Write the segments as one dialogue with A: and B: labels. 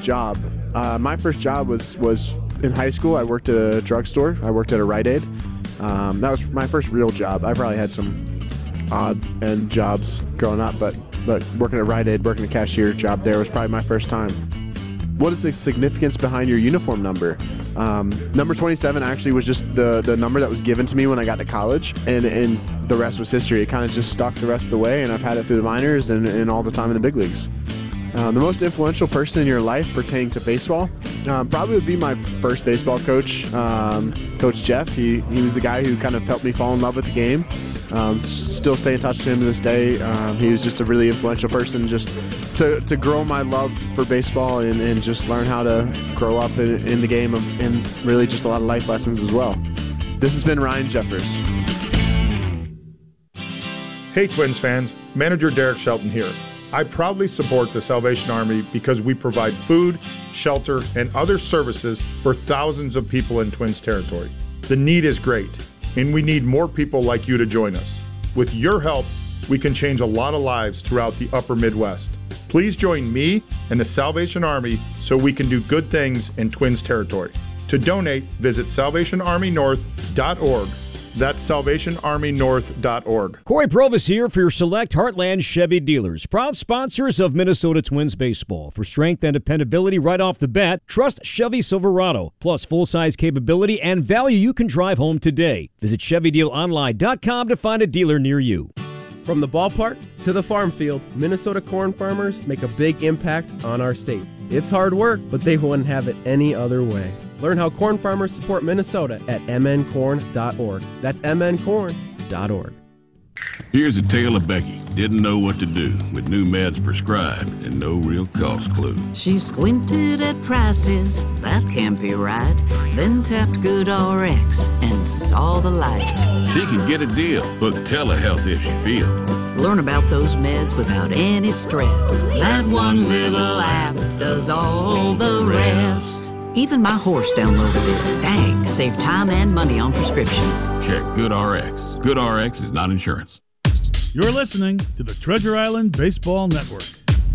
A: job. My first job was in high school. I worked at a drugstore. I worked at a Rite Aid. That was my first real job. I probably had some odd end jobs growing up, but working at Rite Aid, working a cashier job there was probably my first time. What is the significance behind your uniform number? Number 27 actually was just the number that was given to me when I got to college, and the rest was history. It kind of just stuck the rest of the way, and I've had it through the minors and all the time in the big leagues. The most influential person in your life pertaining to baseball probably would be my first baseball coach, Coach Jeff. He was the guy who kind of helped me fall in love with the game. Still stay in touch with him to this day. He was just a really influential person just to grow my love for baseball and just learn how to grow up in the game and really just a lot of life lessons as well. This has been Ryan Jeffers.
B: Hey Twins fans, manager Derek Shelton here. I proudly support the Salvation Army because we provide food, shelter, and other services for thousands of people in Twins territory. The need is great, and we need more people like you to join us. With your help, we can change a lot of lives throughout the upper Midwest. Please join me and the Salvation Army so we can do good things in Twins territory. To donate, visit salvationarmynorth.org. That's salvationarmynorth.org.
C: Corey Provis here for your select Heartland Chevy dealers, proud sponsors of Minnesota Twins baseball. For strength and dependability right off the bat, trust Chevy Silverado. Plus full-size capability and value you can drive home today. Visit ChevyDealOnline.com to find a dealer near you.
D: From the ballpark to the farm field, Minnesota corn farmers make a big impact on our state. It's hard work, but they wouldn't have it any other way. Learn how corn farmers support Minnesota at mncorn.org. That's mncorn.org.
E: Here's a tale of Becky. Didn't know what to do with new meds prescribed and no real cost clue.
F: She squinted at prices, that can't be right. Then tapped GoodRx and saw the light.
E: She can get a deal. Book telehealth if she feel.
F: Learn about those meds without any stress. That one little app does all the rest. Even my horse downloaded it. Dang, save time and money on prescriptions.
E: Check GoodRx. GoodRx is not insurance.
G: You're listening to the Treasure Island Baseball Network.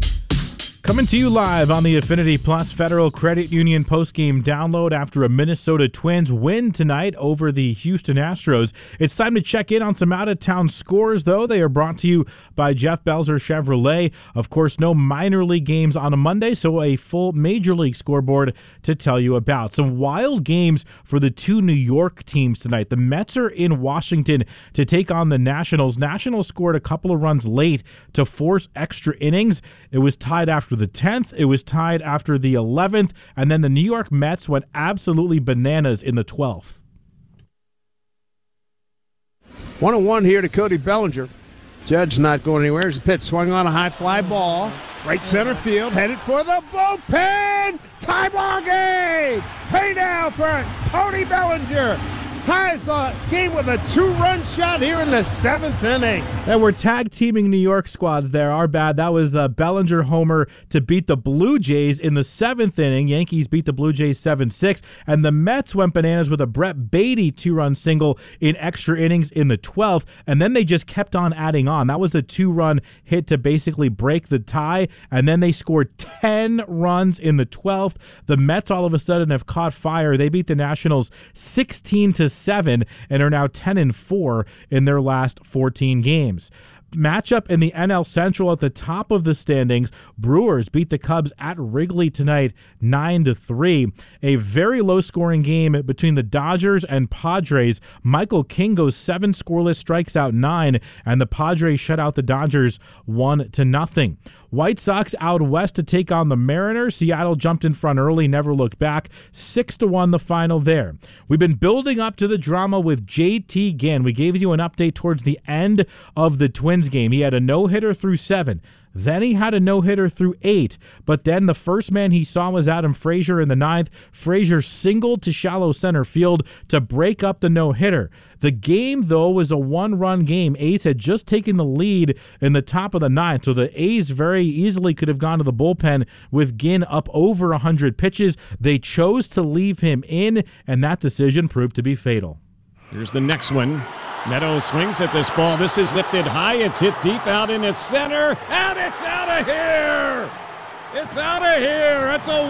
H: Coming to you live on the Affinity Plus Federal Credit Union postgame download after a Minnesota Twins win tonight over the Houston Astros. It's time to check in on some out-of-town scores, though. They are brought to you by Jeff Belzer Chevrolet. Of course, no minor league games on a Monday, so a full Major League scoreboard to tell you about. Some wild games for the two New York teams tonight. The Mets are in Washington to take on the Nationals. Nationals scored a couple of runs late to force extra innings. It was tied after the 10th, it was tied after the 11th, and then the New York Mets went absolutely bananas in the 12th.
I: 1-1 here to Cody Bellinger. Judge not going anywhere. His pitch swung on a high fly ball. Right center field, headed for the bullpen. Tie ball game. Pay now for Cody Bellinger. Ties the game with a 2-run shot here in the 7th inning.
H: And we're tag-teaming New York squads there. Our bad. That was the Bellinger homer to beat the Blue Jays in the 7th inning. Yankees beat the Blue Jays 7-6. And the Mets went bananas with a Brett Beatty 2-run single in extra innings in the 12th. And then they just kept on adding on. That was a 2-run hit to basically break the tie. And then they scored 10 runs in the 12th. The Mets all of a sudden have caught fire. They beat the Nationals 16-7 and are now 10-4 in their last 14 games. Matchup in the NL Central at the top of the standings. Brewers beat the Cubs at Wrigley tonight 9-3. A very low-scoring game between the Dodgers and Padres. Michael King goes 7 scoreless, strikes out 9, and the Padres shut out the Dodgers 1-0. White Sox out west to take on the Mariners. Seattle jumped in front early, never looked back. 6-1 the final there. We've been building up to the drama with JT Ginn. We gave you an update towards the end of the Twins game. He had a no-hitter through 7. Then he had a no-hitter through 8, but then the first man he saw was Adam Frazier in the 9th. Frazier singled to shallow center field to break up the no-hitter. The game, though, was a 1-run game. A's had just taken the lead in the top of the 9th, so the A's very easily could have gone to the bullpen with Ginn up over 100 pitches. They chose to leave him in, and that decision proved to be fatal.
J: Here's the next one. Meadows swings at this ball. This is lifted high. It's hit deep out in its center, and it's out of here. It's out of here. It's a